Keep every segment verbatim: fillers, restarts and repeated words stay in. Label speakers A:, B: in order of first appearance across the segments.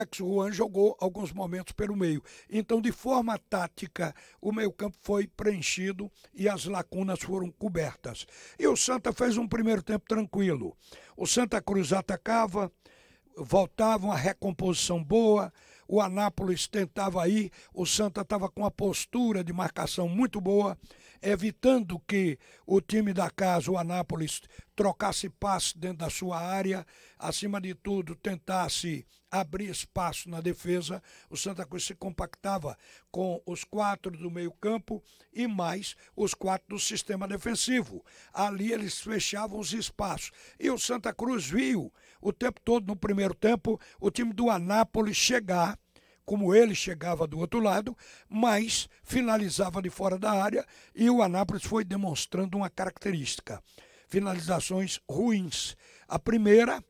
A: Juan jogou alguns momentos pelo meio. Então, de forma tática, o meio-campo foi preenchido e as lacunas foram cobertas. E o Santa fez um primeiro tempo tranquilo. O Santa Cruz atacava, voltava uma recomposição boa, o Anápolis tentava ir, o Santa estava com uma postura de marcação muito boa, evitando que o time da casa, o Anápolis, trocasse passe dentro da sua área, acima de tudo tentasse abrir espaço na defesa. O Santa Cruz se compactava com os quatro do meio campo e mais os quatro do sistema defensivo. Ali eles fechavam os espaços. E o Santa Cruz viu o tempo todo no primeiro tempo o time do Anápolis chegar, como ele chegava do outro lado, mas finalizava de fora da área e o Anápolis foi demonstrando uma característica: finalizações ruins. A primeira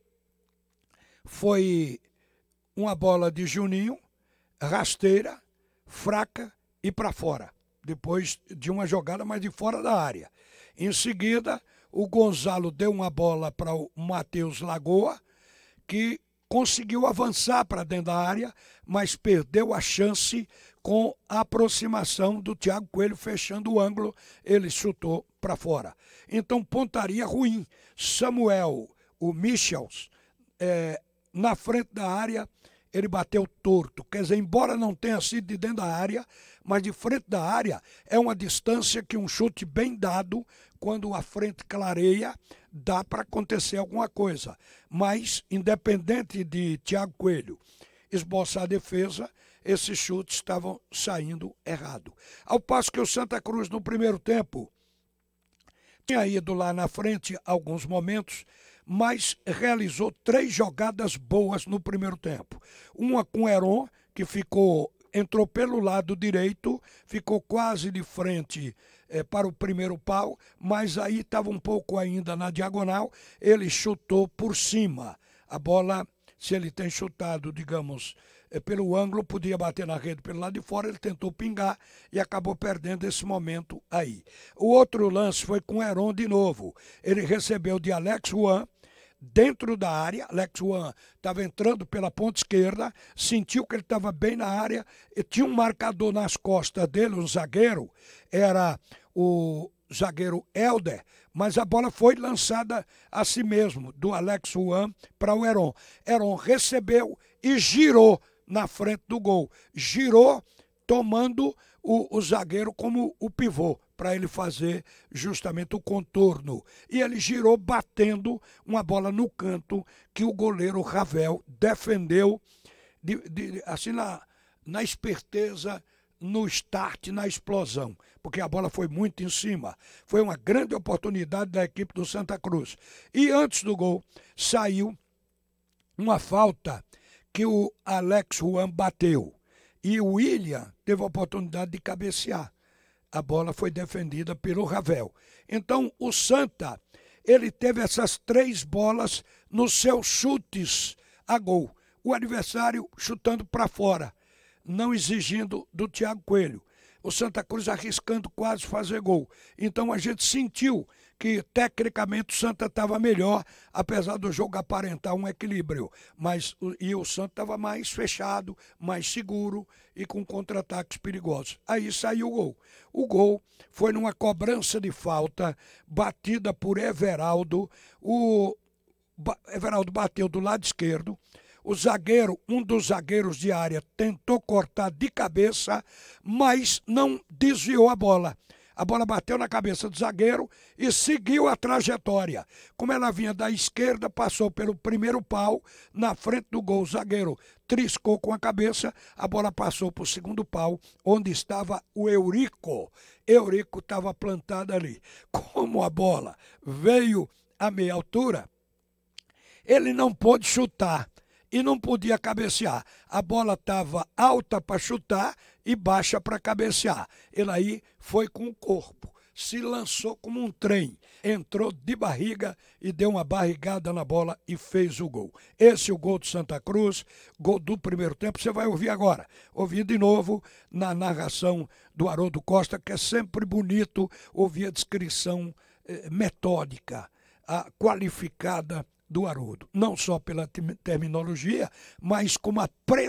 A: foi uma bola de Juninho, rasteira, fraca e para fora, depois de uma jogada mais de fora da área. Em seguida, o Gonzalo deu uma bola para o Matheus Lagoa, que conseguiu avançar para dentro da área, mas perdeu a chance com a aproximação do Thiago Coelho fechando o ângulo, ele chutou para fora. Então, pontaria ruim. Samuel, o Michels, é, na frente da área, ele bateu torto. Quer dizer, embora não tenha sido de dentro da área, mas de frente da área é uma distância que um chute bem dado, quando a frente clareia, dá para acontecer alguma coisa. Mas, independente de Thiago Coelho esboçar a defesa, esses chutes estavam saindo errado. Ao passo que o Santa Cruz, no primeiro tempo, tinha ido lá na frente alguns momentos, mas realizou três jogadas boas no primeiro tempo. Uma com o Heron, que ficou, entrou pelo lado direito, ficou quase de frente é, para o primeiro pau, mas aí estava um pouco ainda na diagonal, ele chutou por cima. A bola, se ele tem chutado, digamos, é, pelo ângulo, podia bater na rede pelo lado de fora, ele tentou pingar e acabou perdendo esse momento aí. O outro lance foi com o Heron de novo. Ele recebeu de Alex Juan, dentro da área. Alex Juan estava entrando pela ponta esquerda, sentiu que ele estava bem na área, e tinha um marcador nas costas dele, um zagueiro, era o zagueiro Helder, mas a bola foi lançada a si mesmo, do Alex Juan para o Heron. Heron recebeu e girou na frente do gol. Girou tomando o, o zagueiro como o pivô, para ele fazer justamente o contorno. E ele girou batendo uma bola no canto que o goleiro Ravel defendeu, de, de, assim na, na esperteza, no start, na explosão, porque a bola foi muito em cima. Foi uma grande oportunidade da equipe do Santa Cruz. E antes do gol, saiu uma falta que o Alex Juan bateu. E o William teve a oportunidade de cabecear. A bola foi defendida pelo Ravel. Então, o Santa, ele teve essas três bolas nos seus chutes a gol. O adversário chutando para fora, não exigindo do Thiago Coelho. O Santa Cruz arriscando quase fazer gol. Então, a gente sentiu que, tecnicamente, o Santa estava melhor, apesar do jogo aparentar um equilíbrio. Mas, e o Santa estava mais fechado, mais seguro e com contra-ataques perigosos. Aí saiu o gol. O gol foi numa cobrança de falta, batida por Everaldo. O Everaldo bateu do lado esquerdo. O zagueiro, um dos zagueiros de área, tentou cortar de cabeça, mas não desviou a bola. A bola bateu na cabeça do zagueiro e seguiu a trajetória. Como ela vinha da esquerda, passou pelo primeiro pau, na frente do gol. O zagueiro triscou com a cabeça, a bola passou para o segundo pau, onde estava o Eurico. Eurico estava plantado ali. Como a bola veio a meia altura, ele não pôde chutar e não podia cabecear. A bola estava alta para chutar e baixa para cabecear. Ele aí foi com o corpo, se lançou como um trem, entrou de barriga e deu uma barrigada na bola e fez o gol. Esse é o gol do Santa Cruz, gol do primeiro tempo. Você vai ouvir agora, ouvir de novo na narração do Haroldo Costa, que é sempre bonito ouvir a descrição eh, metódica, a qualificada do Haroldo, não só pela terminologia, mas como a pre